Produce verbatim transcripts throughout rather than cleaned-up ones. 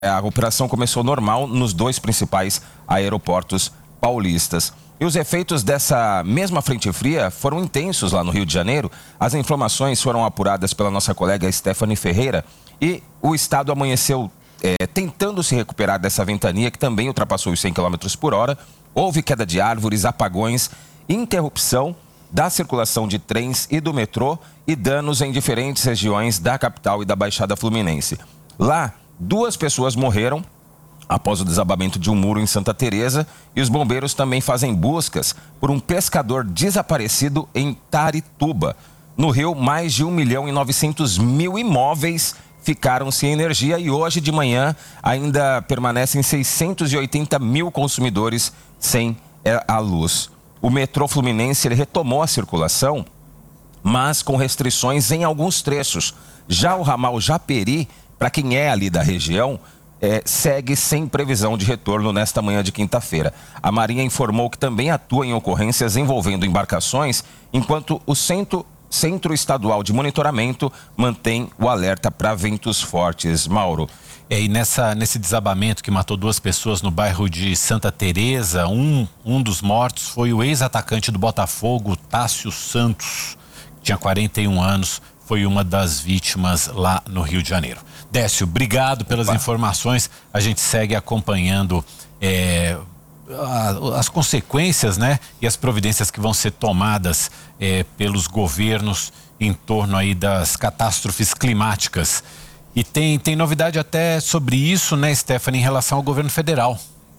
A operação começou normal nos dois principais aeroportos paulistas. E os efeitos dessa mesma frente fria foram intensos lá no Rio de Janeiro. As informações foram apuradas pela nossa colega Stephanie Ferreira e o estado amanheceu é, tentando se recuperar dessa ventania que também ultrapassou os cem quilômetros por hora. Houve queda de árvores, apagões, interrupção da circulação de trens e do metrô e danos em diferentes regiões da capital e da Baixada Fluminense. Lá, duas pessoas morreram após o desabamento de um muro em Santa Teresa e os bombeiros também fazem buscas por um pescador desaparecido em Taarituba. No Rio, mais de um milhão e novecentos mil imóveis ficaram sem energia e hoje de manhã ainda permanecem seiscentos e oitenta mil consumidores sem a luz. O metrô Fluminense ele retomou a circulação, mas com restrições em alguns trechos. Já o ramal Japeri, para quem é ali da região, é, segue sem previsão de retorno nesta manhã de quinta-feira. A Marinha informou que também atua em ocorrências envolvendo embarcações, enquanto o Centro, Centro Estadual de Monitoramento mantém o alerta para ventos fortes. Mauro. É, e nessa, nesse desabamento que matou duas pessoas no bairro de Santa Teresa, um, um dos mortos foi o ex-atacante do Botafogo, Tássio Santos, que tinha quarenta e um anos, foi uma das vítimas lá no Rio de Janeiro. Décio, obrigado pelas Opa. informações. A gente segue acompanhando é, a, as consequências, né, e as providências que vão ser tomadas é, pelos governos em torno aí das catástrofes climáticas. E tem, tem novidade até sobre isso, né, Stephanie, em relação ao governo federal.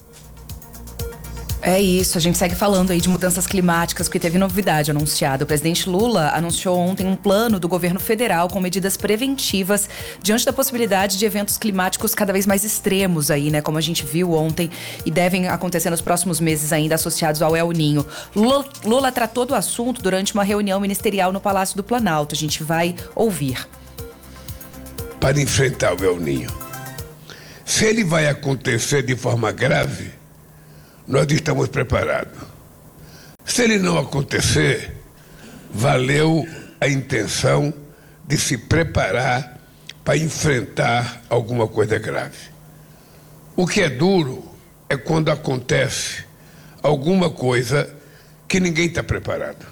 É isso, a gente segue falando aí de mudanças climáticas, porque teve novidade anunciada. O presidente Lula anunciou ontem um plano do governo federal com medidas preventivas diante da possibilidade de eventos climáticos cada vez mais extremos aí, né? Como a gente viu ontem e devem acontecer nos próximos meses ainda associados ao El Ninho. Lula, Lula tratou do assunto durante uma reunião ministerial no Palácio do Planalto. A gente vai ouvir. Para enfrentar o El Ninho. Se ele vai acontecer de forma grave, nós estamos preparados. Se ele não acontecer, valeu a intenção de se preparar para enfrentar alguma coisa grave. O que é duro é quando acontece alguma coisa que ninguém está preparado.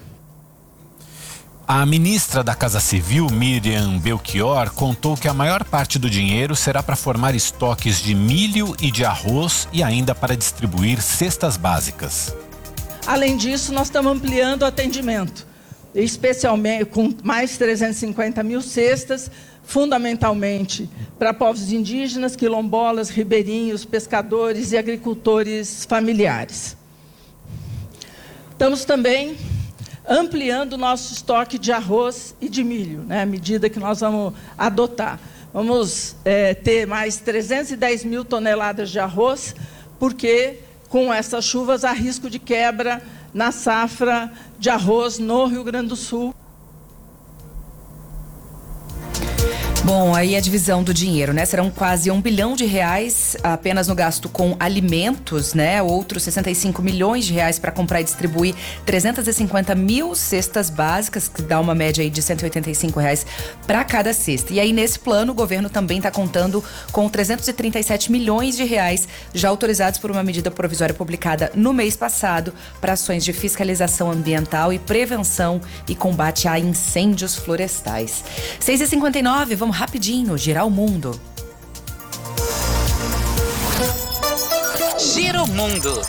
A ministra da Casa Civil, Miriam Belchior, contou que a maior parte do dinheiro será para formar estoques de milho e de arroz e ainda para distribuir cestas básicas. Além disso, nós estamos ampliando o atendimento, especialmente com mais trezentas e cinquenta mil cestas, fundamentalmente para povos indígenas, quilombolas, ribeirinhos, pescadores e agricultores familiares. Estamos também ampliando o nosso estoque de arroz e de milho, né, à medida que nós vamos adotar. Vamos é, ter mais trezentas e dez mil toneladas de arroz, porque com essas chuvas há risco de quebra na safra de arroz no Rio Grande do Sul. Bom, aí a divisão do dinheiro, né? Serão quase um bilhão de reais apenas no gasto com alimentos, né? Outros sessenta e cinco milhões de reais para comprar e distribuir trezentas e cinquenta mil cestas básicas, que dá uma média aí de cento e oitenta e cinco reais para cada cesta. E aí nesse plano o governo também está contando com trezentos e trinta e sete milhões de reais já autorizados por uma medida provisória publicada no mês passado para ações de fiscalização ambiental e prevenção e combate a incêndios florestais. seis e cinquenta e nove, vamos rapidinho, girar o mundo. Gira o mundo.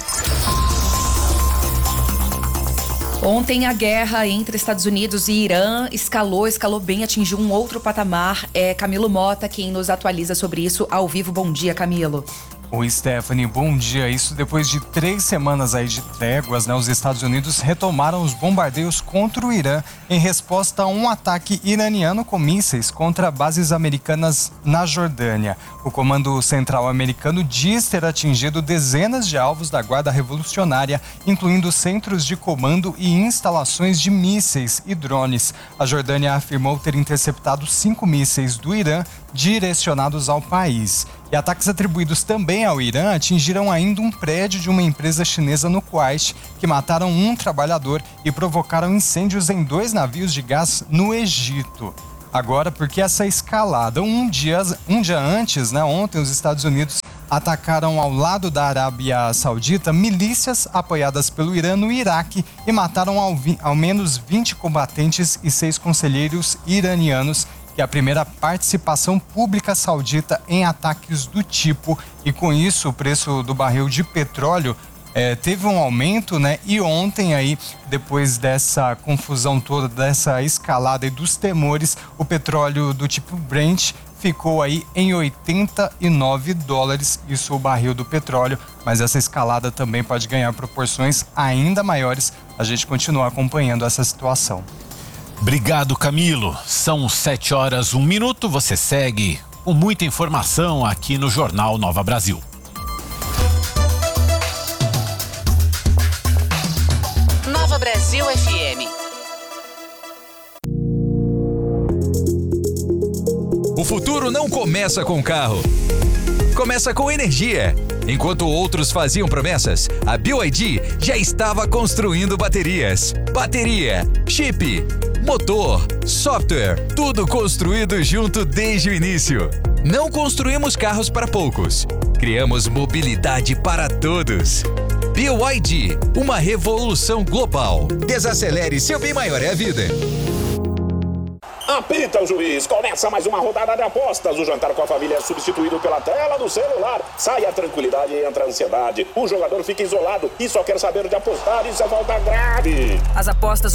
Ontem a guerra entre Estados Unidos e Irã escalou, escalou bem, atingiu um outro patamar. É Camilo Mota quem nos atualiza sobre isso ao vivo. Bom dia, Camilo. Oi, Stephanie, bom dia. Isso depois de três semanas aí de tréguas, né? Os Estados Unidos retomaram os bombardeios contra o Irã em resposta a um ataque iraniano com mísseis contra bases americanas na Jordânia. O Comando Central americano diz ter atingido dezenas de alvos da Guarda Revolucionária, incluindo centros de comando e instalações de mísseis e drones. A Jordânia afirmou ter interceptado cinco mísseis do Irã direcionados ao país. E ataques atribuídos também ao Irã atingiram ainda um prédio de uma empresa chinesa no Kuwait, que mataram um trabalhador e provocaram incêndios em dois navios de gás no Egito. agora porque essa escalada, um dia, um dia antes, né, ontem os Estados Unidos atacaram ao lado da Arábia Saudita milícias apoiadas pelo Irã no Iraque e mataram ao, ao menos vinte combatentes e seis conselheiros iranianos, que é a primeira participação pública saudita em ataques do tipo. E com isso o preço do barril de petróleo É, teve um aumento, né? E ontem aí, depois dessa confusão toda, dessa escalada e dos temores, o petróleo do tipo Brent ficou aí em oitenta e nove dólares, isso o barril do petróleo, mas essa escalada também pode ganhar proporções ainda maiores. A gente continua acompanhando essa situação. Obrigado, Camilo. São sete horas, um minuto. Você segue com muita informação aqui no Jornal Nova Brasil. Nova Brasil F M. O futuro não começa com carro. Começa com energia. Enquanto outros faziam promessas, a B Y D já estava construindo baterias. Bateria, chip, motor, software, tudo construído junto desde o início. Não construímos carros para poucos. Criamos mobilidade para todos. B Y D, uma revolução global. Desacelere, seu bem maior é a vida. Apita o juiz, começa mais uma rodada de apostas. O jantar com a família é substituído pela tela do celular. Sai a tranquilidade e entra a ansiedade. O jogador fica isolado e só quer saber de apostar. Isso é falta grave. As apostas